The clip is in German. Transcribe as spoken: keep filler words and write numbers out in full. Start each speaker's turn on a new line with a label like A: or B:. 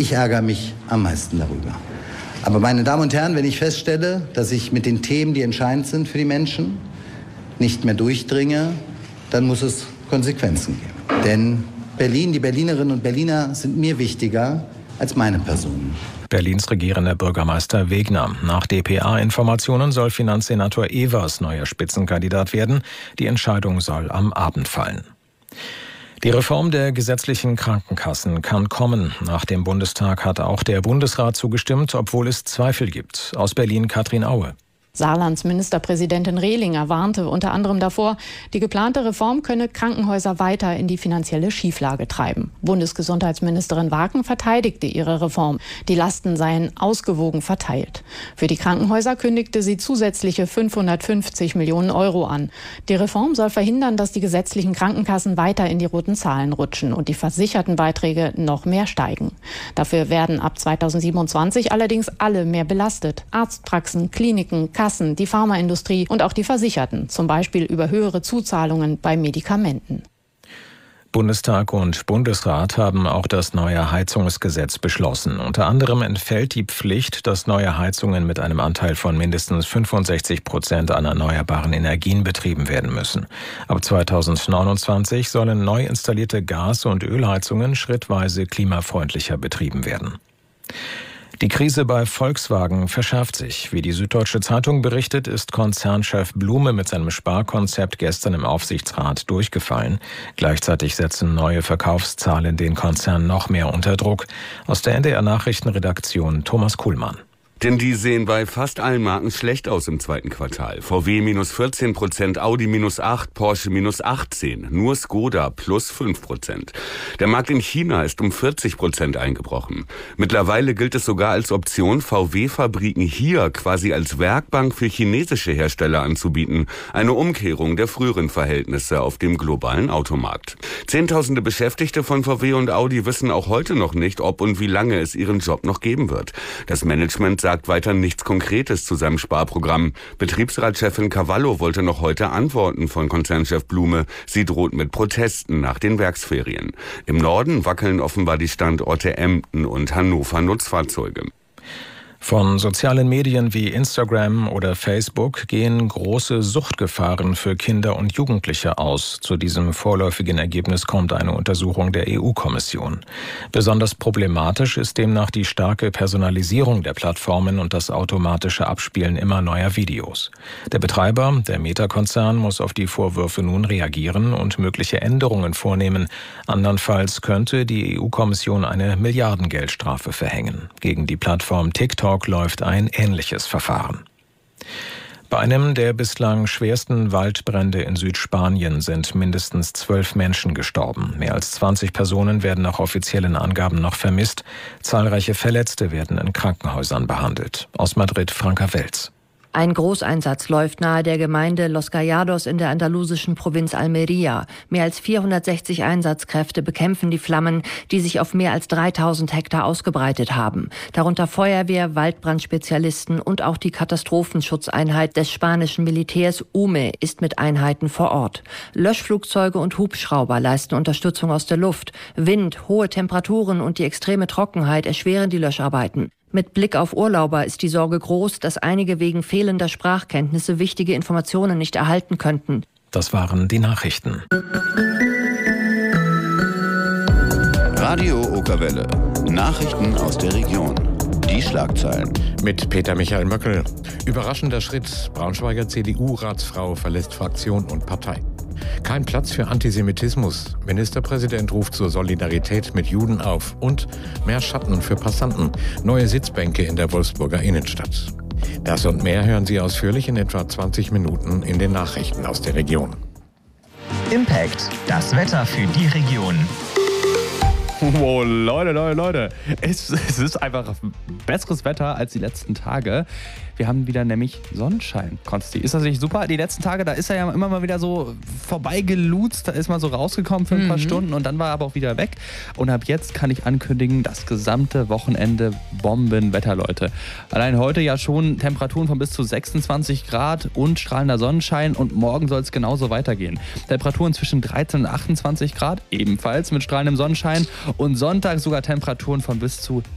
A: Ich ärgere mich am meisten darüber. Aber meine Damen und Herren, wenn ich feststelle, dass ich mit den Themen, die entscheidend sind für die Menschen, nicht mehr durchdringe, dann muss es Konsequenzen geben. Denn Berlin, die Berlinerinnen und Berliner sind mir wichtiger als meine Person.
B: Berlins regierender Bürgermeister Wegner. Nach D P A-Informationen soll Finanzsenator Evers neuer Spitzenkandidat werden. Die Entscheidung soll am Abend fallen. Die Reform der gesetzlichen Krankenkassen kann kommen. Nach dem Bundestag hat auch der Bundesrat zugestimmt, obwohl es Zweifel gibt. Aus Berlin Katrin Aue.
C: Saarlands Ministerpräsidentin Rehlinger warnte unter anderem davor, die geplante Reform könne Krankenhäuser weiter in die finanzielle Schieflage treiben. Bundesgesundheitsministerin Waken verteidigte ihre Reform. Die Lasten seien ausgewogen verteilt. Für die Krankenhäuser kündigte sie zusätzliche fünfhundertfünfzig Millionen Euro an. Die Reform soll verhindern, dass die gesetzlichen Krankenkassen weiter in die roten Zahlen rutschen und die versicherten Beiträge noch mehr steigen. Dafür werden ab zweitausendsiebenundzwanzig allerdings alle mehr belastet. Arztpraxen, Kliniken, Kassen, die Pharmaindustrie und auch die Versicherten, zum Beispiel über höhere Zuzahlungen bei Medikamenten.
B: Bundestag und Bundesrat haben auch das neue Heizungsgesetz beschlossen. Unter anderem entfällt die Pflicht, dass neue Heizungen mit einem Anteil von mindestens fünfundsechzig Prozent an erneuerbaren Energien betrieben werden müssen. Ab zweitausendneunundzwanzig sollen neu installierte Gas- und Ölheizungen schrittweise klimafreundlicher betrieben werden. Die Krise bei Volkswagen verschärft sich. Wie die Süddeutsche Zeitung berichtet, ist Konzernchef Blume mit seinem Sparkonzept gestern im Aufsichtsrat durchgefallen. Gleichzeitig setzen neue Verkaufszahlen den Konzern noch mehr unter Druck. Aus der N D R-Nachrichtenredaktion Thomas Kuhlmann.
D: Denn die sehen bei fast allen Marken schlecht aus im zweiten Quartal. V W minus vierzehn Prozent, Audi minus acht, Porsche minus achtzehn, nur Skoda plus fünf Prozent. Der Markt in China ist um vierzig Prozent eingebrochen. Mittlerweile gilt es sogar als Option, V W-Fabriken hier quasi als Werkbank für chinesische Hersteller anzubieten. Eine Umkehrung der früheren Verhältnisse auf dem globalen Automarkt. Zehntausende Beschäftigte von V W und Audi wissen auch heute noch nicht, ob und wie lange es ihren Job noch geben wird. Das Management sagt weiter nichts Konkretes zu seinem Sparprogramm. Betriebsratschefin Cavallo wollte noch heute antworten von Konzernchef Blume. Sie droht mit Protesten nach den Werksferien. Im Norden wackeln offenbar die Standorte Emden und Hannover Nutzfahrzeuge.
B: Von sozialen Medien wie Instagram oder Facebook gehen große Suchtgefahren für Kinder und Jugendliche aus. Zu diesem vorläufigen Ergebnis kommt eine Untersuchung der E U-Kommission. Besonders problematisch ist demnach die starke Personalisierung der Plattformen und das automatische Abspielen immer neuer Videos. Der Betreiber, der Meta-Konzern, muss auf die Vorwürfe nun reagieren und mögliche Änderungen vornehmen. Andernfalls könnte die E U-Kommission eine Milliardengeldstrafe verhängen. Gegen die Plattform TikTok läuft ein ähnliches Verfahren. Bei einem der bislang schwersten Waldbrände in Südspanien sind mindestens zwölf Menschen gestorben. Mehr als zwanzig Personen werden nach offiziellen Angaben noch vermisst. Zahlreiche Verletzte werden in Krankenhäusern behandelt. Aus Madrid Franka Welz.
E: Ein Großeinsatz läuft nahe der Gemeinde Los Callados in der andalusischen Provinz Almería. Mehr als vierhundertsechzig Einsatzkräfte bekämpfen die Flammen, die sich auf mehr als dreitausend Hektar ausgebreitet haben. Darunter Feuerwehr, Waldbrandspezialisten und auch die Katastrophenschutzeinheit des spanischen Militärs U M E ist mit Einheiten vor Ort. Löschflugzeuge und Hubschrauber leisten Unterstützung aus der Luft. Wind, hohe Temperaturen und die extreme Trockenheit erschweren die Löscharbeiten. Mit Blick auf Urlauber ist die Sorge groß, dass einige wegen fehlender Sprachkenntnisse wichtige Informationen nicht erhalten könnten.
B: Das waren die Nachrichten.
F: Radio Okerwelle. Nachrichten aus der Region. Die Schlagzeilen.
G: Mit Peter Michael Möckel. Überraschender Schritt. Braunschweiger C D U-Ratsfrau verlässt Fraktion und Partei. Kein Platz für Antisemitismus. Ministerpräsident ruft zur Solidarität mit Juden auf. Und mehr Schatten für Passanten. Neue Sitzbänke in der Wolfsburger Innenstadt. Das und mehr hören Sie ausführlich in etwa zwanzig Minuten in den Nachrichten aus der Region.
H: Impact, das Wetter für die Region.
I: Oh, Leute, Leute, Leute. Es, es ist einfach besseres Wetter als die letzten Tage. Wir haben wieder nämlich Sonnenschein. Konsti, ist das nicht super? Die letzten Tage, da ist er ja immer mal wieder so vorbeigelutzt. Da ist mal so rausgekommen für ein mhm. paar Stunden und dann war er aber auch wieder weg. Und ab jetzt kann ich ankündigen, das gesamte Wochenende Bombenwetter, Leute. Allein heute ja schon Temperaturen von bis zu sechsundzwanzig Grad und strahlender Sonnenschein. Und morgen soll es genauso weitergehen. Temperaturen zwischen dreizehn und achtundzwanzig Grad, ebenfalls mit strahlendem Sonnenschein. Und Sonntag sogar Temperaturen von bis zu